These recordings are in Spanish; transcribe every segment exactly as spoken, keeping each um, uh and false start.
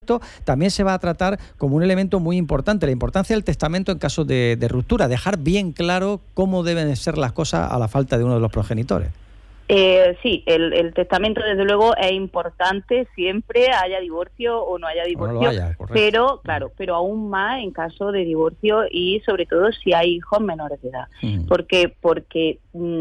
esto también se va a tratar como un elemento muy importante, la importancia del testamento en caso de, de ruptura, dejar bien claro cómo deben ser las cosas a la falta de uno de los progenitores. Eh, sí, el, el testamento desde luego es importante siempre, haya divorcio o no haya divorcio, no lo haya, pero claro, pero aún más en caso de divorcio y sobre todo si hay hijos menores de edad, mm. porque porque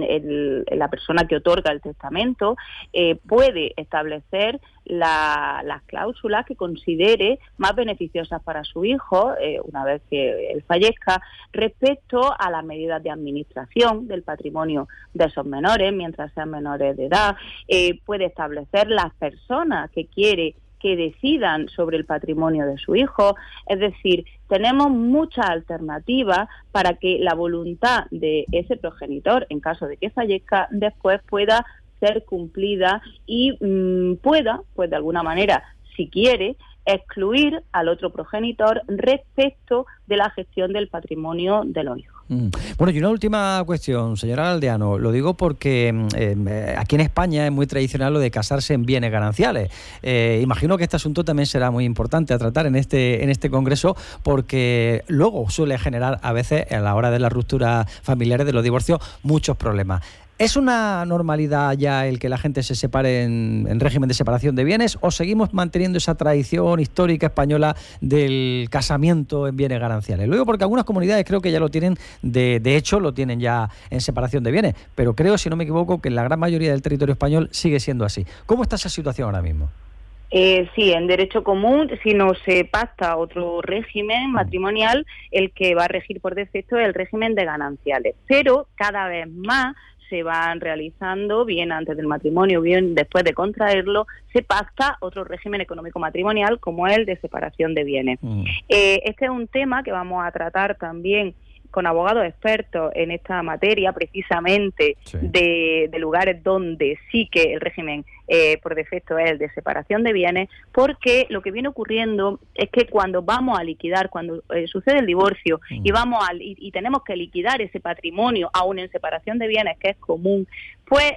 el, la persona que otorga el testamento eh, puede establecer la, las cláusulas que considere más beneficiosas para su hijo eh, una vez que él fallezca respecto a las medidas de administración del patrimonio de esos menores mientras sean menores de edad, eh, puede establecer las personas que quiere que decidan sobre el patrimonio de su hijo, es decir, tenemos muchas alternativas para que la voluntad de ese progenitor, en caso de que fallezca, después pueda ser cumplida y mmm, pueda, pues de alguna manera, si quiere, excluir al otro progenitor respecto de la gestión del patrimonio de los hijos. Mm. Bueno, y una última cuestión, señora Galdeano, lo digo porque eh, aquí en España es muy tradicional lo de casarse en bienes gananciales. Eh, imagino que este asunto también será muy importante a tratar en este, en este congreso, porque luego suele generar a veces, a la hora de las rupturas familiares, de los divorcios, muchos problemas. ¿Es una normalidad ya el que la gente se separe en, en régimen de separación de bienes o seguimos manteniendo esa tradición histórica española del casamiento en bienes gananciales? Lo digo porque algunas comunidades creo que ya lo tienen, de, de hecho lo tienen ya en separación de bienes, pero creo, si no me equivoco, que en la gran mayoría del territorio español sigue siendo así. ¿Cómo está esa situación ahora mismo? Eh, sí, en derecho común, si no se pacta otro régimen matrimonial, el que va a regir por defecto es el régimen de gananciales, pero cada vez más se van realizando, bien antes del matrimonio, bien después de contraerlo, se pacta otro régimen económico matrimonial como el de separación de bienes. Mm. Eh, este es un tema que vamos a tratar también con abogados expertos en esta materia, precisamente sí. de, de lugares donde sí que el régimen eh, por defecto es el de separación de bienes, porque lo que viene ocurriendo es que cuando vamos a liquidar, cuando eh, sucede el divorcio mm. y vamos a, y, y tenemos que liquidar ese patrimonio aún en separación de bienes, que es común, pues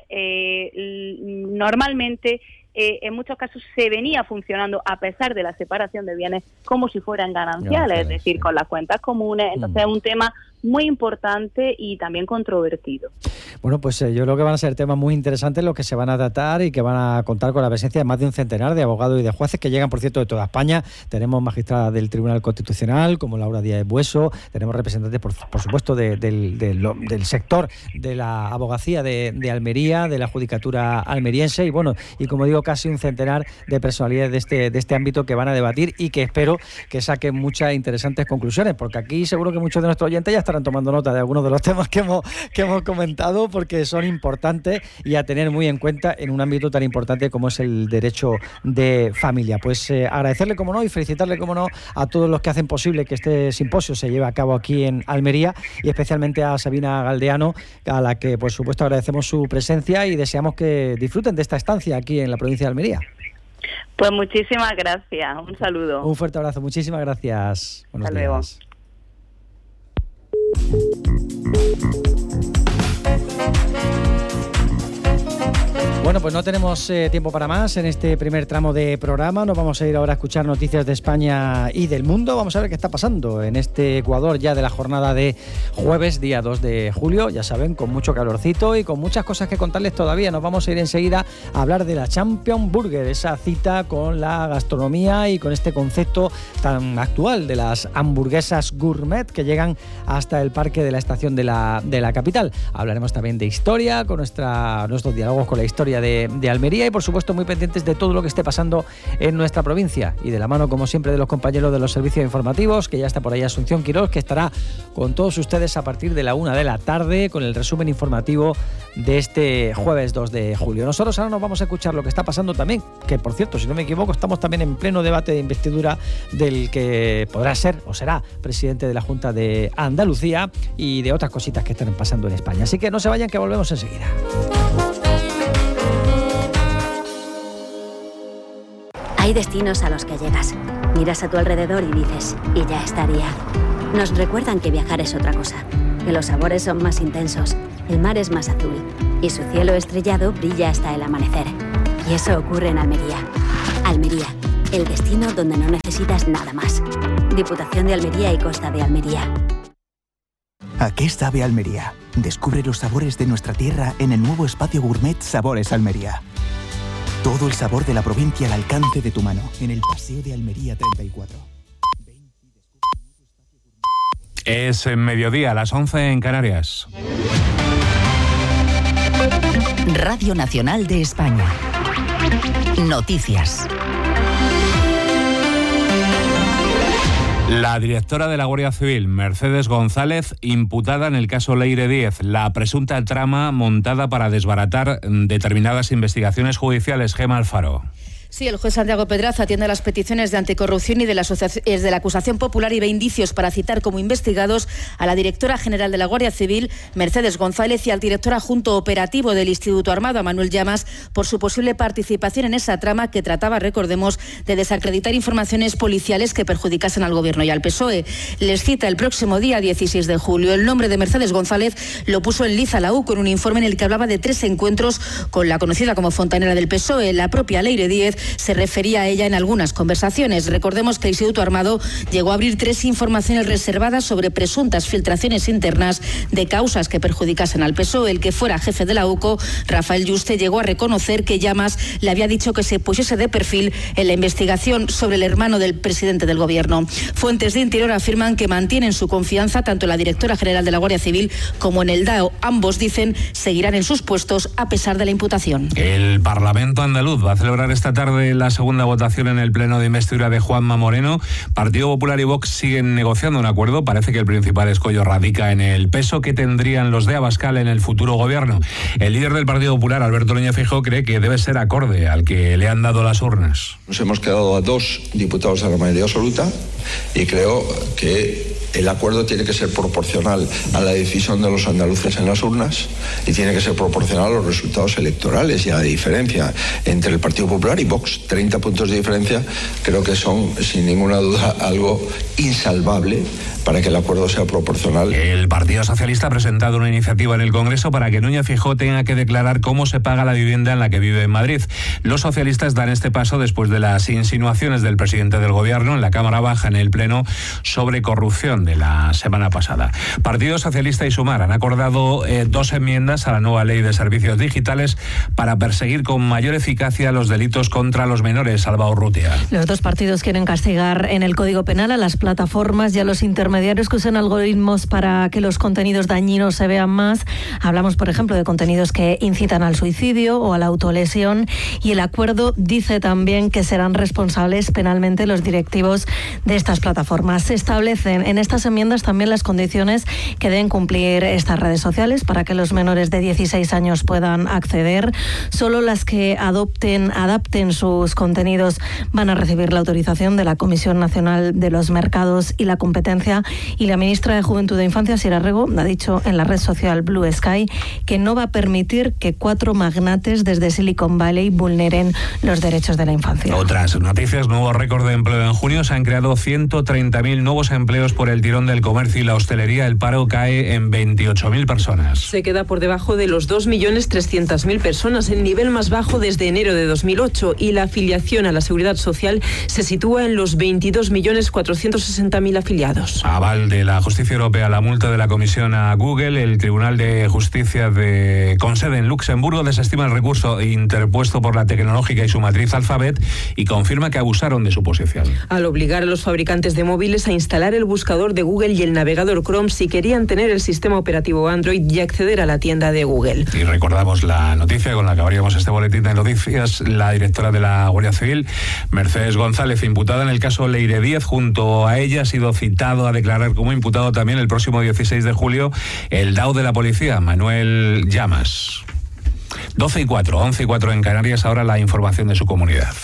eh, normalmente Eh, en muchos casos se venía funcionando a pesar de la separación de bienes como si fueran gananciales, es decir, sí. con las cuentas comunes. Entonces mm. es un tema muy importante y también controvertido. Bueno, pues eh, yo creo que van a ser temas muy interesantes los que se van a tratar y que van a contar con la presencia de más de un centenar de abogados y de jueces que llegan, por cierto, de toda España. Tenemos magistradas del Tribunal Constitucional, como Laura Díaz Bueso, tenemos representantes, por, por supuesto, de, de, de, de, del sector de la abogacía de, de Almería, de la judicatura almeriense, y bueno, y como digo, casi un centenar de personalidades de este, de este ámbito que van a debatir y que espero que saquen muchas interesantes conclusiones, porque aquí seguro que muchos de nuestros oyentes ya estarán tomando nota de algunos de los temas que hemos, que hemos comentado, porque son importantes y a tener muy en cuenta en un ámbito tan importante como es el derecho de familia. Pues eh, agradecerle, como no, y felicitarle, como no, a todos los que hacen posible que este simposio se lleve a cabo aquí en Almería, y especialmente a Sabina Galdeano, a la que, por supuesto, agradecemos su presencia y deseamos que disfruten de esta estancia aquí en la provincia de Almería. Pues muchísimas gracias, un saludo. Un fuerte abrazo, muchísimas gracias. Buenos Hasta días. Luego. Bueno, pues no tenemos eh, tiempo para más en este primer tramo de programa. Nos vamos a ir ahora a escuchar noticias de España y del mundo. Vamos a ver qué está pasando en este Ecuador ya de la jornada de jueves, día dos de julio. Ya saben, con mucho calorcito y con muchas cosas que contarles todavía. Nos vamos a ir enseguida a hablar de la Champion Burger, esa cita con la gastronomía y con este concepto tan actual de las hamburguesas gourmet que llegan hasta el parque de la estación de la, de la capital. Hablaremos también de historia, con nuestra, nuestros diálogos con la historia De, de Almería, y por supuesto muy pendientes de todo lo que esté pasando en nuestra provincia, y de la mano, como siempre, de los compañeros de los servicios informativos, que ya está por ahí Asunción Quirós, que estará con todos ustedes a partir de la una de la tarde con el resumen informativo de este jueves dos de julio. Nosotros ahora nos vamos a escuchar lo que está pasando también, que por cierto, si no me equivoco, estamos también en pleno debate de investidura del que podrá ser o será presidente de la Junta de Andalucía, y de otras cositas que están pasando en España. Así que no se vayan, que volvemos enseguida. Hay destinos a los que llegas, miras a tu alrededor y dices, y ya estaría. Nos recuerdan que viajar es otra cosa, que los sabores son más intensos, el mar es más azul y su cielo estrellado brilla hasta el amanecer. Y eso ocurre en Almería. Almería, el destino donde no necesitas nada más. Diputación de Almería y Costa de Almería. ¿A qué sabe Almería? Descubre los sabores de nuestra tierra en el nuevo espacio gourmet Sabores Almería. Todo el sabor de la provincia al alcance de tu mano, en el Paseo de Almería treinta y cuatro. Es en mediodía, a las once en Canarias. Radio Nacional de España. Noticias. La directora de la Guardia Civil, Mercedes González, imputada en el caso Leire Díez, la presunta trama montada para desbaratar determinadas investigaciones judiciales. Gemma Alfaro. Sí, el juez Santiago Pedraza atiende las peticiones de anticorrupción y de la, de la acusación popular y ve indicios para citar como investigados a la directora general de la Guardia Civil, Mercedes González, y al director adjunto operativo del Instituto Armado, a Manuel Llamas, por su posible participación en esa trama que trataba, recordemos, de desacreditar informaciones policiales que perjudicasen al Gobierno y al P S O E. Les cita el próximo día dieciséis de julio. El nombre de Mercedes González lo puso en liza la U con un informe en el que hablaba de tres encuentros con la conocida como fontanera del P S O E. La propia Leire Díez se refería a ella en algunas conversaciones. Recordemos que el Instituto Armado llegó a abrir tres informaciones reservadas sobre presuntas filtraciones internas de causas que perjudicasen al P S O E. El que fuera jefe de la UCO, Rafael Yuste, llegó a reconocer que Llamas le había dicho que se pusiese de perfil en la investigación sobre el hermano del presidente del Gobierno. Fuentes de Interior afirman que mantienen su confianza tanto en la directora general de la Guardia Civil como en el D A O. Ambos dicen seguirán en sus puestos a pesar de la imputación. El Parlamento andaluz va a celebrar esta tarde la segunda votación en el pleno de investidura de Juanma Moreno. Partido Popular y Vox siguen negociando un acuerdo. Parece que el principal escollo radica en el peso que tendrían los de Abascal en el futuro gobierno. El líder del Partido Popular, Alberto Núñez Feijóo, cree que debe ser acorde al que le han dado las urnas. Nos hemos quedado a dos diputados de la mayoría absoluta y creo que el acuerdo tiene que ser proporcional a la decisión de los andaluces en las urnas y tiene que ser proporcional a los resultados electorales, y a la diferencia entre el Partido Popular y Vox, treinta puntos de diferencia, creo que son sin ninguna duda algo insalvable para que el acuerdo sea proporcional. El Partido Socialista ha presentado una iniciativa en el Congreso para que Núñez Feijóo tenga que declarar cómo se paga la vivienda en la que vive en Madrid. Los socialistas dan este paso después de las insinuaciones del presidente del Gobierno en la Cámara Baja en el Pleno sobre corrupción de la semana pasada. Partido Socialista y Sumar han acordado eh, dos enmiendas a la nueva ley de servicios digitales para perseguir con mayor eficacia los delitos contra los menores. Alba Urrutia. Los dos partidos quieren castigar en el Código Penal a las plataformas y a los intermediarios que usan algoritmos para que los contenidos dañinos se vean más. Hablamos, por ejemplo, de contenidos que incitan al suicidio o a la autolesión, y el acuerdo dice también que serán responsables penalmente los directivos de estas plataformas. Se establecen en estas enmiendas también las condiciones que deben cumplir estas redes sociales para que los menores de dieciséis años puedan acceder. Solo las que adopten, adapten sus contenidos van a recibir la autorización de la Comisión Nacional de los Mercados y la Competencia, y la ministra de Juventud e Infancia, Sira Rego, ha dicho en la red social Blue Sky que no va a permitir que cuatro magnates desde Silicon Valley vulneren los derechos de la infancia. Otras noticias: nuevo récord de empleo en junio. Se han creado ciento treinta mil nuevos empleos por el tirón del comercio y la hostelería. El paro cae en veintiocho mil personas. Se queda por debajo de los dos millones trescientas mil personas, el nivel más bajo desde enero de dos mil ocho, y la afiliación a la Seguridad Social se sitúa en los veintidós millones cuatrocientos sesenta mil afiliados. Aval de la Justicia Europea la multa de la Comisión a Google. El Tribunal de Justicia de con sede en Luxemburgo desestima el recurso interpuesto por la tecnológica y su matriz Alphabet y confirma que abusaron de su posición. Al obligar a los fabricantes de móviles a instalar el buscador de Google y el navegador Chrome si querían tener el sistema operativo Android y acceder a la tienda de Google. Y recordamos la noticia con la que abríamos este boletín de noticias. La directora de la Guardia Civil, Mercedes González, imputada en el caso Leire Díez, junto a ella ha sido citado a declarar como imputado también el próximo dieciséis de julio el D A O de la policía, Manuel Llamas. doce y cuatro, once y cuatro en Canarias. Ahora la información de su comunidad.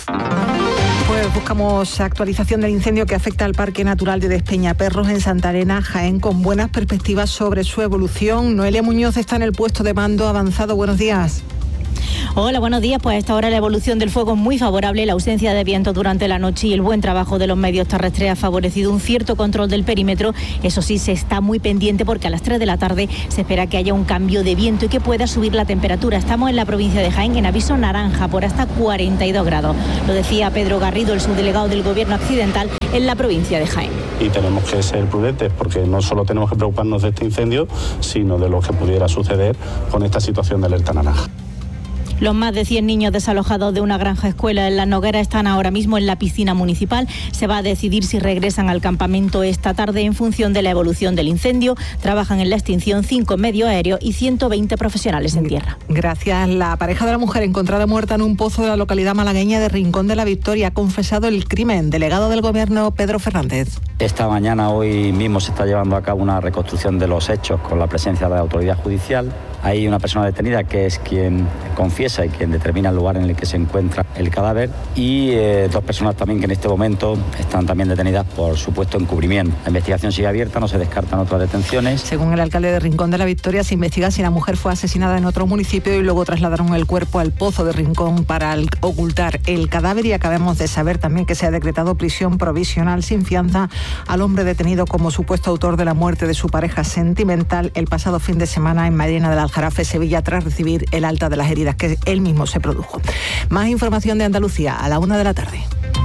Pues buscamos actualización del incendio que afecta al Parque Natural de Despeñaperros en Santa Elena, Jaén, con buenas perspectivas sobre su evolución. Noelia Muñoz está en el puesto de mando avanzado. Buenos días. Hola, buenos días. Pues a esta hora la evolución del fuego es muy favorable. La ausencia de viento durante la noche y el buen trabajo de los medios terrestres ha favorecido un cierto control del perímetro. Eso sí, se está muy pendiente porque a las tres de la tarde se espera que haya un cambio de viento y que pueda subir la temperatura. Estamos en la provincia de Jaén en aviso naranja por hasta cuarenta y dos grados. Lo decía Pedro Garrido, el subdelegado del Gobierno Occidental en la provincia de Jaén. Y tenemos que ser prudentes porque no solo tenemos que preocuparnos de este incendio, sino de lo que pudiera suceder con esta situación de alerta naranja. Los más de cien niños desalojados de una granja escuela en La Noguera están ahora mismo en la piscina municipal. Se va a decidir si regresan al campamento esta tarde en función de la evolución del incendio. Trabajan en la extinción cinco medios aéreos y ciento veinte profesionales en tierra. Gracias. La pareja de la mujer encontrada muerta en un pozo de la localidad malagueña de Rincón de la Victoria ha confesado el crimen. Delegado del Gobierno, Pedro Fernández. Esta mañana, hoy mismo, se está llevando a cabo una reconstrucción de los hechos con la presencia de la autoridad judicial. Hay una persona detenida que es quien confiesa y quien determina el lugar en el que se encuentra el cadáver y eh, dos personas también que en este momento están también detenidas por supuesto encubrimiento. La investigación sigue abierta, no se descartan otras detenciones. Según el alcalde de Rincón de la Victoria, se investiga si la mujer fue asesinada en otro municipio y luego trasladaron el cuerpo al pozo de Rincón para ocultar el cadáver, y acabamos de saber también que se ha decretado prisión provisional sin fianza al hombre detenido como supuesto autor de la muerte de su pareja sentimental el pasado fin de semana en Mairena del Aljarafe, Sevilla, tras recibir el alta de las heridas que él mismo se produjo. Más información de Andalucía a la una de la tarde.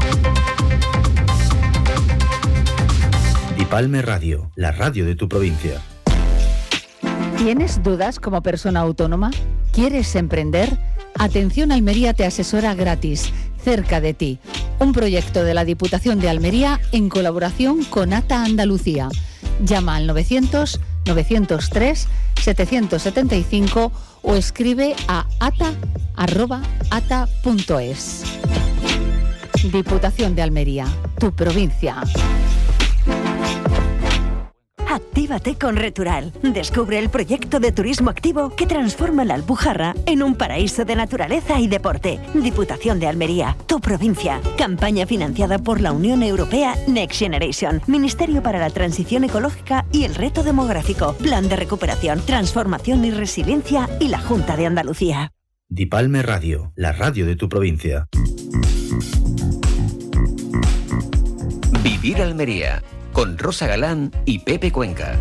Dipalme Radio, la radio de tu provincia. ¿Tienes dudas como persona autónoma? ¿Quieres emprender? Atención Almería te asesora gratis, cerca de ti. Un proyecto de la Diputación de Almería en colaboración con A T A Andalucía. Llama al novecientos, novecientos tres, setecientos setenta y cinco o escribe a ata arroba ata punto es. Diputación de Almería, tu provincia. Actívate con Retural. Descubre el proyecto de turismo activo que transforma la Alpujarra en un paraíso de naturaleza y deporte. Diputación de Almería, tu provincia. Campaña financiada por la Unión Europea Next Generation, Ministerio para la Transición Ecológica y el Reto Demográfico, Plan de Recuperación, Transformación y Resiliencia y la Junta de Andalucía. Dipalme Radio, la radio de tu provincia. Vivir Almería, con Rosa Galán y Pepe Cuenca.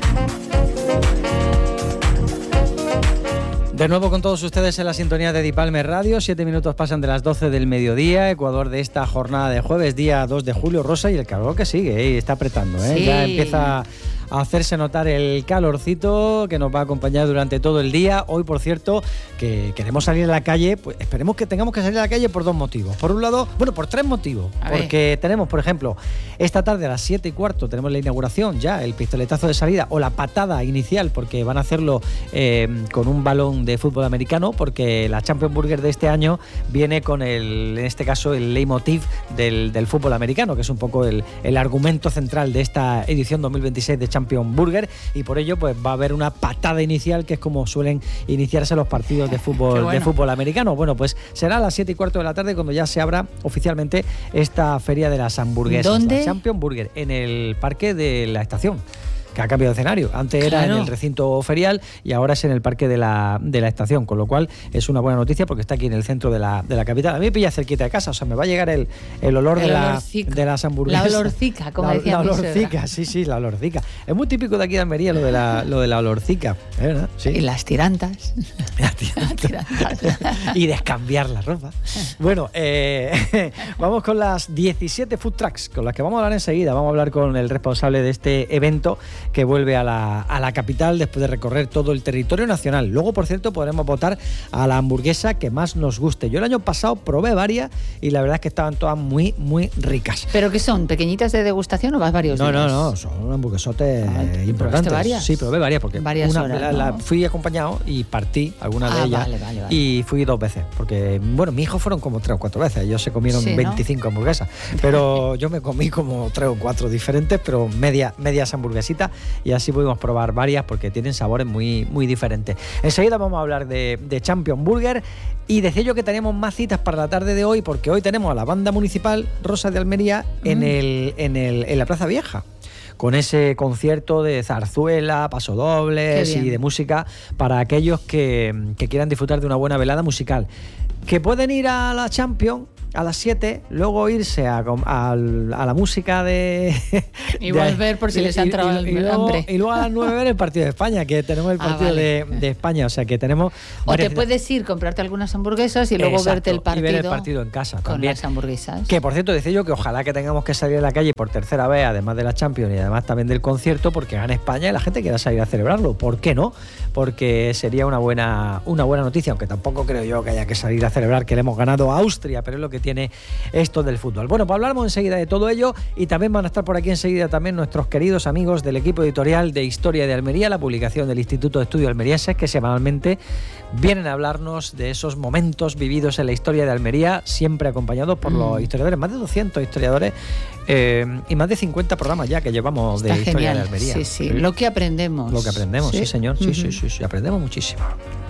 De nuevo con todos ustedes en la sintonía de Dipalme Radio. Siete minutos pasan de las doce del mediodía, Ecuador de esta jornada de jueves, día dos de julio, Rosa, y el calor que sigue, ¿eh? Está apretando, ¿eh? Sí. Ya empieza a hacerse notar el calorcito que nos va a acompañar durante todo el día. Hoy, por cierto, que queremos salir a la calle, pues esperemos que tengamos que salir a la calle por dos motivos. Por un lado, bueno, por tres motivos. A porque ver. tenemos, por ejemplo, esta tarde a las siete y cuarto tenemos la inauguración ya, el pistoletazo de salida o la patada inicial, porque van a hacerlo eh, con un balón de fútbol americano, porque la Champions Burger de este año viene con el, en este caso, el leitmotiv del, del fútbol americano, que es un poco el, el argumento central de esta edición dos mil veintiséis de Champions Burger, y por ello pues va a haber una patada inicial, que es como suelen iniciarse los partidos de fútbol, bueno. de fútbol americano. Bueno, pues será a las siete y cuarto de la tarde cuando ya se abra oficialmente esta feria de las hamburguesas. ¿Dónde? La Champions Burger, en el parque de la estación, que ha cambiado de escenario. Antes claro. era en el recinto ferial y ahora es en el parque de la, de la estación, con lo cual es una buena noticia porque está aquí en el centro de la, de la capital. A mí me pilla cerquita de casa, o sea, me va a llegar el, el olor el de, la, de las hamburguesas. La olorcica, como la, decía La mi olorcica, suegra. sí, sí, la olorcica. Es muy típico de aquí de Almería lo de la, lo de la olorcica, ¿es verdad? Sí. Y las tirantas. Las tirantas. Y descambiar la ropa. Bueno, eh, vamos con las diecisiete food trucks, con las que vamos a hablar enseguida. Vamos a hablar con el responsable de este evento que vuelve a la a la capital después de recorrer todo el territorio nacional. Luego, por cierto, podremos votar a la hamburguesa que más nos guste. Yo el año pasado probé varias y la verdad es que estaban todas muy, muy ricas. ¿Pero qué son? ¿Pequeñitas de degustación o vas varios no, días? No, no, son hamburguesotes ah, importantes. varias? Sí, probé varias porque varias una, horas, la, ¿no? la, fui acompañado y partí algunas ah, de ellas vale, vale, vale. y fui dos veces porque, bueno, mis hijos fueron como tres o cuatro veces. Ellos se comieron sí, veinticinco ¿no? hamburguesas, pero yo me comí como tres o cuatro diferentes, pero media, medias hamburguesitas, y así pudimos probar varias porque tienen sabores muy, muy diferentes. Enseguida vamos a hablar de, de Champions Burger, y decía yo que teníamos más citas para la tarde de hoy porque hoy tenemos a la banda municipal Rosa de Almería mm. en, el, en, el, en la Plaza Vieja, con ese concierto de zarzuela, pasodobles y de música para aquellos que, que quieran disfrutar de una buena velada musical. Que pueden ir a la Champions a las siete, luego irse a, a, a la música de... Y volver por si les ha entrado el y, y, luego, hambre. y luego a las nueve ver el partido de España, que tenemos el partido ah, vale. de, de España, o sea que tenemos... O te puedes ir, comprarte algunas hamburguesas y luego Exacto, verte el partido. Y ver el partido en casa con también. Las hamburguesas. Que por cierto, decía yo que ojalá que tengamos que salir a la calle por tercera vez, además de la Champions y además también del concierto, porque gana España y la gente quiera salir a celebrarlo. ¿Por qué no? Porque sería una buena, una buena noticia, aunque tampoco creo yo que haya que salir a celebrar que le hemos ganado a Austria, pero es lo que tiene esto del fútbol. Bueno, pues hablaremos enseguida de todo ello y también van a estar por aquí enseguida también nuestros queridos amigos del equipo editorial de Historia de Almería, la publicación del Instituto de Estudios Almerienses, que semanalmente vienen a hablarnos de esos momentos vividos en la historia de Almería, siempre acompañados por mm. los historiadores, más de doscientos historiadores eh, y más de cincuenta programas ya que llevamos Está de Historia genial. de Almería. Sí, sí, lo que aprendemos. Lo que aprendemos, sí, sí señor, sí, uh-huh. sí, sí, sí, aprendemos muchísimo.